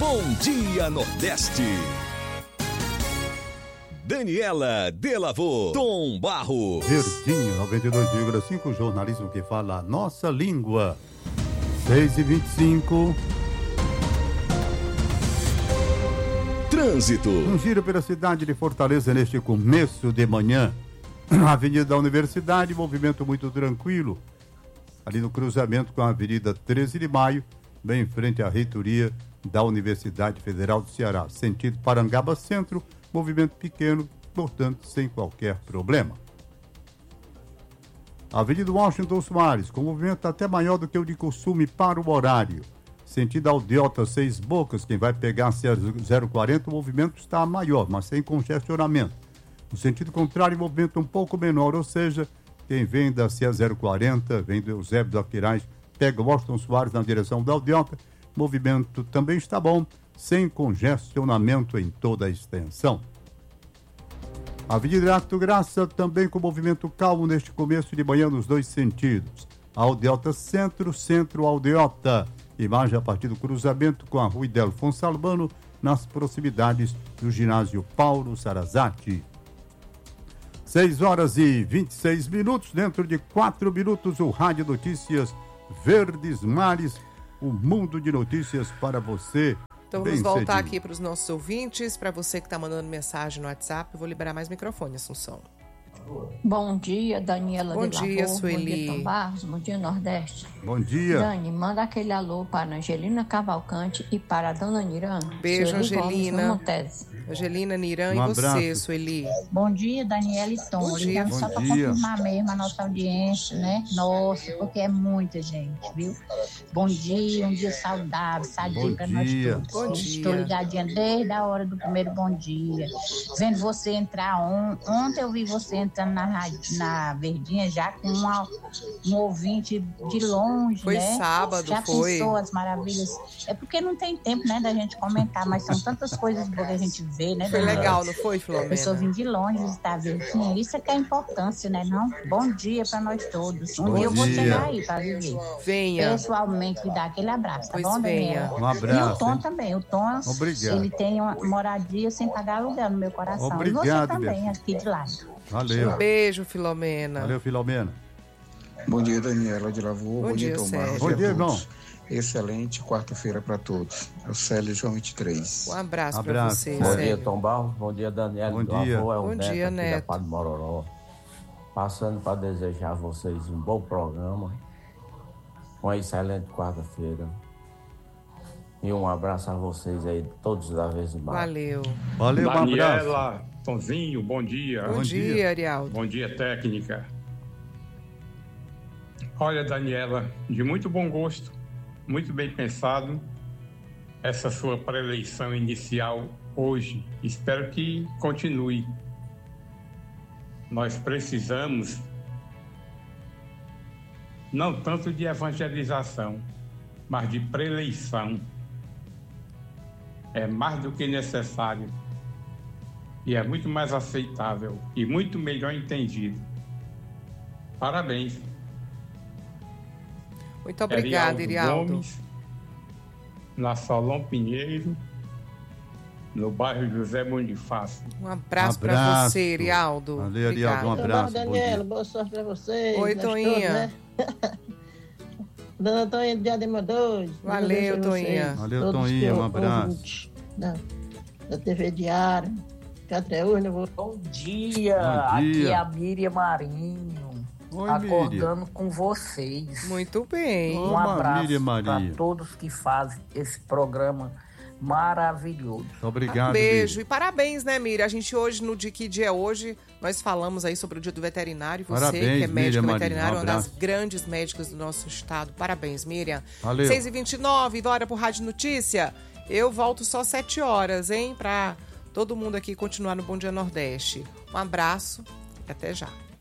Bom Dia Nordeste. Daniela Delavô, Tom Barro. Verdinho 92,5, jornalismo que fala a nossa língua. 6h25. Trânsito. Um giro pela cidade de Fortaleza neste começo de manhã. Avenida da Universidade, movimento muito tranquilo. Ali no cruzamento com a Avenida 13 de Maio, bem em frente à reitoria da Universidade Federal do Ceará. Sentido Parangaba Centro, movimento pequeno, portanto, sem qualquer problema. Avenida Washington Soares, com movimento até maior do que o de costume para o horário. Sentido Aldeota, Seis Bocas, quem vai pegar a 040, o movimento está maior, mas sem congestionamento. No sentido contrário, o movimento um pouco menor, ou seja, quem vem da CE 040, vem do Eusébio do Aquiraz, pega o Washington Soares na direção da Aldeota, o movimento também está bom, sem congestionamento em toda a extensão. Avenida Arthur Graça, também com movimento calmo neste começo de manhã nos dois sentidos. Aldeota Centro, Centro Aldeota. Imagem a partir do cruzamento com a Rua Idelfonso Albano, nas proximidades do ginásio Paulo Sarazati. 6h26, dentro de 4 minutos, o Rádio Notícias Verdes Mares, o mundo de notícias para você. Então vamos voltar aqui para os nossos ouvintes, para você que está mandando mensagem no WhatsApp, eu vou liberar mais microfone, Assunção. Bom dia, Daniela Bom dia, Delavô. Sueli. Bom dia, Tom Barros. Bom dia, Nordeste. Bom dia. Dani, manda aquele alô para Angelina Cavalcante e para a Dona Niran. Beijo, Sueli Angelina. Angelina, Niran e você, Sueli. Bom dia, Daniela e Tom. Ligando só para confirmar mesmo a nossa audiência, né? Nossa, porque é muita gente, viu? Bom dia, um dia saudável, sadio para nós todos. Bom dia. Estou ligadinha desde a hora do primeiro bom dia. Vendo você entrar ontem eu vi você entrando na Verdinha já com um ouvinte de longe, foi né? Sábado, já foi. pensou as maravilhas. É porque não tem tempo, né, da gente comentar, mas são tantas coisas boas que a gente vê, né? Foi legal, não foi, Filomena? A pessoa vem de longe visitar a Verdinha. Isso é que é a importância, né? Não? Bom dia para nós todos. Um dia eu vou chegar aí para viver. Venha. Pessoalmente, lhe dar aquele abraço, tá bom, Daniela? Um abraço. E o Tom também. O Tom, obrigado. Ele tem uma moradia sem pagar aluguel no meu coração. Obrigado, e você também, aqui de lado. Valeu. Um beijo, Filomena. Valeu, Filomena. Bom dia, Daniela Delavô. Bom dia, Tom Sérgio. Barros. Bom dia, irmão. Excelente quarta-feira para todos. É o Célio João 23. Um abraço para você, Bom Sérgio. dia, Tom Barros. Bom dia, Daniela. Bom dia. Avô, é o Bom Neto, dia, aqui Neto. da Padre Mororó. Passando para desejar a vocês um bom programa, uma excelente quarta-feira. E um abraço a vocês aí, todos da vez mais. Valeu. Valeu, um abraço. Daniela, Tonzinho, bom dia. Bom dia, Arialdo. Bom dia, técnica. Olha, Daniela, de muito bom gosto, muito bem pensado, essa sua pré-eleição inicial hoje. Espero que continue. Nós precisamos não tanto de evangelização, mas de pré-eleição. É mais do que necessário e é muito mais aceitável e muito melhor entendido. Parabéns. Muito obrigada, Irialdo. Gomes, na Solon Pinheiro, no bairro José Bonifácio. Um abraço para você, Irialdo. Valeu, Irialdo, um abraço. Daniela, boa sorte para vocês. Oi, Toinha. Todos, né? Dona Toinha de Diadema 2. Valeu, Toinha. Valeu, Toinha, um abraço. Da TV Diário. Bom dia, aqui é a Miriam Marinho. Oi, acordando Miriam. com vocês. Muito bem. Um abraço para todos que fazem esse programa maravilhoso. Obrigado. Um beijo Miriam. e parabéns, né, Miriam? A gente hoje, no dia que dia é hoje, nós falamos aí sobre o dia do veterinário. Você Parabéns, que é médico Miriam veterinário, Marinho, uma das grandes médicas do nosso estado. Parabéns, Miriam. Valeu. 6h29, bora pro Rádio Notícia. Eu volto só 7 horas, hein? Pra todo mundo aqui continuar no Bom Dia Nordeste. Um abraço e até já.